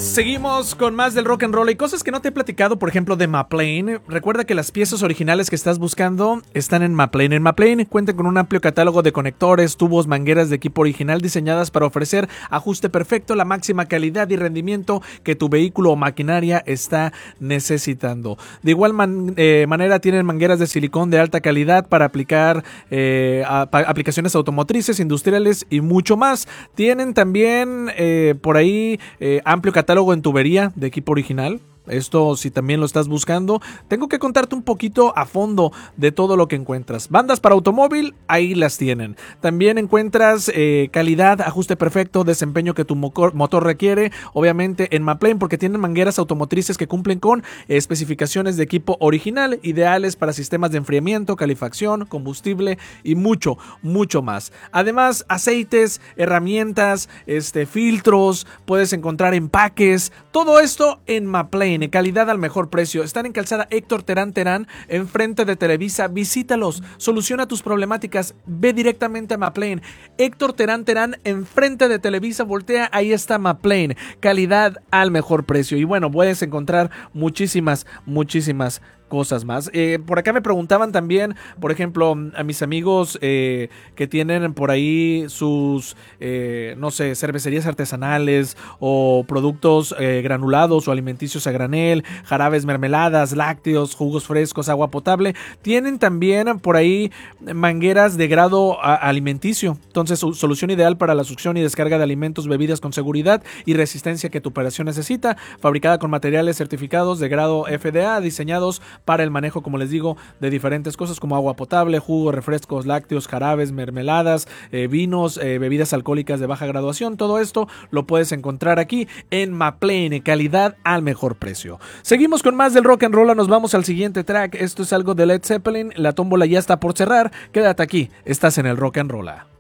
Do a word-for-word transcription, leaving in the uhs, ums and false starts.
Seguimos con más del rock and roll y cosas que no te he platicado, por ejemplo, de Maplane. Recuerda que las piezas originales que estás buscando están en Maplane. En Maplane cuentan con un amplio catálogo de conectores, tubos, mangueras de equipo original diseñadas para ofrecer ajuste perfecto, la máxima calidad y rendimiento que tu vehículo o maquinaria está necesitando. De igual man, eh, manera tienen mangueras de silicón de alta calidad para aplicar eh, a, pa, aplicaciones automotrices, industriales y mucho más. Tienen también eh, por ahí eh, amplio catálogo en tubería de equipo original. Esto, si también lo estás buscando, tengo que contarte un poquito a fondo de todo lo que encuentras. Bandas para automóvil, ahí las tienen. También encuentras eh, calidad, ajuste perfecto, desempeño que tu motor, motor requiere, obviamente en Maplane, porque tienen mangueras automotrices que cumplen con eh, especificaciones de equipo original, ideales para sistemas de enfriamiento, calefacción, combustible y mucho, mucho más. Además, aceites, herramientas, este, filtros, puedes encontrar empaques, todo esto en Maplane. Calidad al mejor precio. Están en calzada Héctor Terán Terán, enfrente de Televisa. Visítalos, soluciona tus problemáticas, ve directamente a Maplane. Héctor Terán Terán, enfrente de Televisa, voltea, ahí está Maplane. Calidad al mejor precio. Y bueno, puedes encontrar muchísimas, muchísimas cosas más. Eh, por acá me preguntaban también, por ejemplo, a mis amigos eh, que tienen por ahí sus, eh, no sé, cervecerías artesanales o productos eh, granulados o alimenticios a granel, jarabes, mermeladas, lácteos, jugos frescos, agua potable. Tienen también por ahí mangueras de grado a, alimenticio. Entonces, su solución ideal para la succión y descarga de alimentos, bebidas con seguridad y resistencia que tu operación necesita. Fabricada con materiales certificados de grado F D A, diseñados para el manejo, como les digo, de diferentes cosas como agua potable, jugos, refrescos, lácteos, jarabes, mermeladas, eh, vinos, eh, bebidas alcohólicas de baja graduación. Todo esto lo puedes encontrar aquí en Maplane, calidad al mejor precio. Seguimos con más del rock and roll, nos vamos al siguiente track. Esto es algo de Led Zeppelin, la tómbola ya está por cerrar. Quédate aquí, estás en el rock and roll.